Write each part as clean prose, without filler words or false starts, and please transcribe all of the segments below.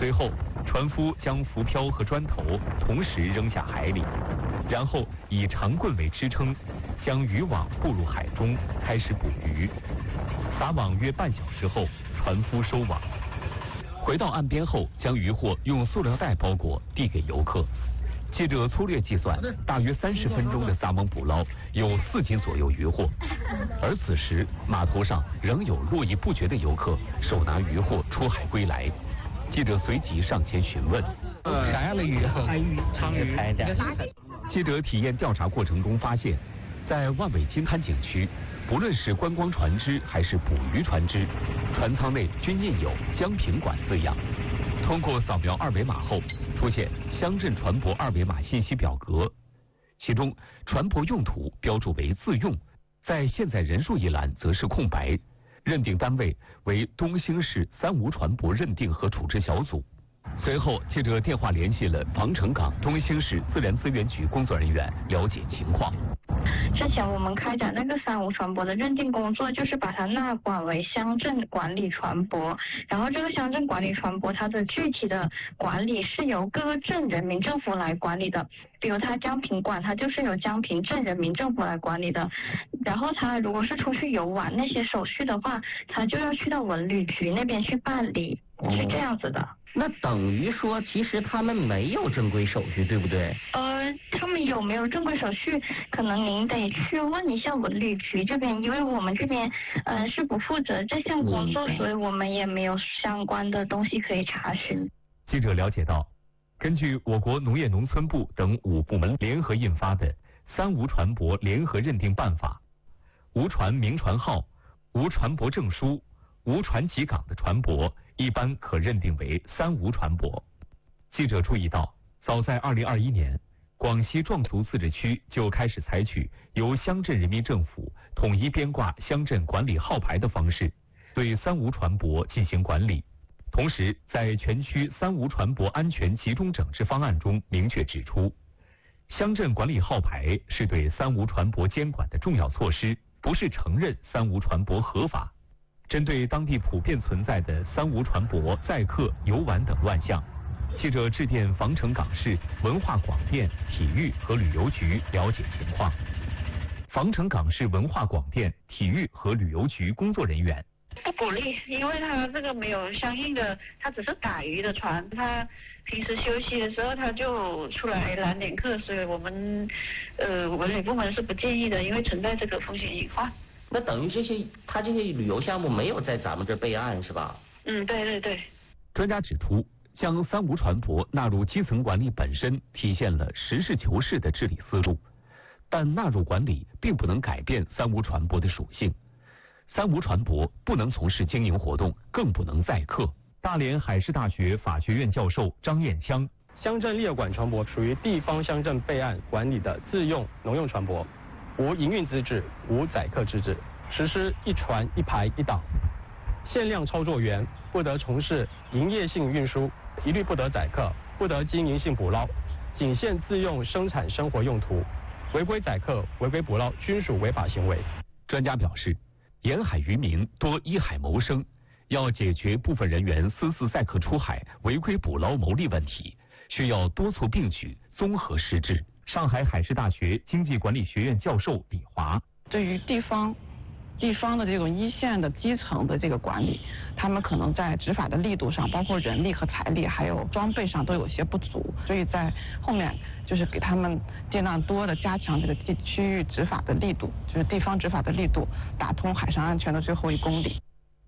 随后，船夫将浮漂和砖头同时扔下海里，然后以长棍为支撑，将渔网布入海中，开始捕鱼。撒网约半小时后，船夫收网。回到岸边后，将渔获用塑料袋包裹，递给游客。记者粗略计算，大约30分钟的撒网捕捞，有4斤左右渔获。而此时，码头上仍有络绎不绝的游客手拿渔获出海归来。记者随即上前询问： 啥样的鱼？海鱼、长鱼、海胆。 记者体验调查过程中发现，在万尾金滩景区，不论是观光船只还是捕鱼船只，船舱内均印有江平馆字样。通过扫描2维码后，出现乡镇船舶2维码信息表格，其中船舶用途标注为自用，在现在人数一栏则是空白，认定单位为东兴市三无船舶认定和处置小组。随后，记者电话联系了防城港东兴市自然资源局工作人员了解情况。 之前我们开展那个三无船舶的认定工作，就是把它纳管为乡镇管理船舶，然后这个乡镇管理船舶它的具体的管理是由各个镇人民政府来管理的，比如它江平馆，它就是由江平镇人民政府来管理的，然后它如果是出去游玩那些手续的话，它就要去到文旅局那边去办理，是这样子的。 那等于说，其实他们没有正规手续，对不对？ 他们有没有正规手续，可能您得去问一下文旅局这边，因为我们这边是不负责这项工作，所以我们也没有相关的东西可以查询。 记者了解到，根据我国农业农村部等5部门联合印发的《三无船舶联合认定办法》，无船名船号、无船舶证书、无船籍港的船舶一般可认定为三无船舶。记者注意到，早在2021年，广西壮族自治区就开始采取由乡镇人民政府统一编挂乡镇管理号牌的方式，对三无船舶进行管理。同时，在全区三无船舶安全集中整治方案中明确指出，乡镇管理号牌是对三无船舶监管的重要措施，不是承认三无船舶合法。针对当地普遍存在的三无船舶载客、游玩等乱象，记者致电防城港市文化广电、体育和旅游局了解情况。防城港市文化广电、体育和旅游局工作人员： 不鼓励，因为他这个没有相应的，他只是打鱼的船，他平时休息的时候他就出来揽点客，所以我们文旅部门是不建议的，因为存在这个风险隐患。 那等于他这些旅游项目没有在咱们这备案是吧？ 对对对。 专家指出，将三无船舶纳入基层管理本身体现了实事求是的治理思路，但纳入管理并不能改变三无船舶的属性。三无船舶不能从事经营活动，更不能载客。大连海事大学法学院教授张彦枪： 乡镇列管船舶属于地方乡镇备案管理的自用农用船舶，无营运资质，无载客资质，实施一船一牌一档，限量操作员不得从事营业性运输，一律不得载客，不得经营性捕捞，仅限自用生产生活用途，违规载客、违规捕捞均属违法行为。 专家表示，沿海渔民多依海谋生，要解决部分人员私自载客出海、违规捕捞牟利问题，需要多措并举、综合施治。上海海事大学经济管理学院教授李华： 对于地方的这种一线的基层的这个管理，他们可能在执法的力度上，包括人力和财力还有装备上都有些不足，所以在后面就是给他们尽量多的加强这个区域执法的力度，就是地方执法的力度，打通海上安全的最后1公里。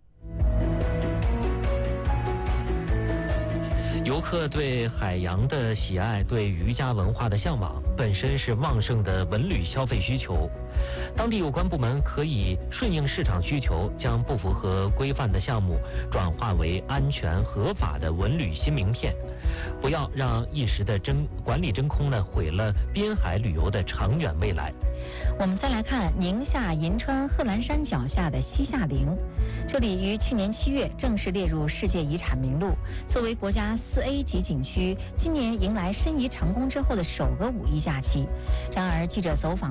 游客对海洋的喜爱，对渔家文化的向往，本身是旺盛的文旅消费需求。当地有关部门可以顺应市场需求，将不符合规范的项目转化为安全合法的文旅新名片，不要让一时的管理真空呢毁了滨海旅游的长远未来。 我们再来看宁夏银川贺兰山脚下的西夏陵，这里于去年7月正式列入世界遗产名录，作为国家4A 级景区，今年迎来申遗成功之后的首个5一假期。然而，记者走访